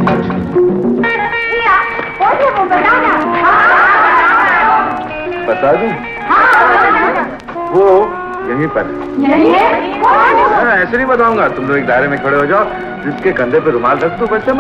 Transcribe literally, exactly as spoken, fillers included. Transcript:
वो बताना। बता दूं? वो यहीं पर यहीं है? ऐसे नहीं बताऊंगा, तुम लोग एक दायरे में खड़े हो जाओ, जिसके कंधे पे रुमाल रख दो, बच्चे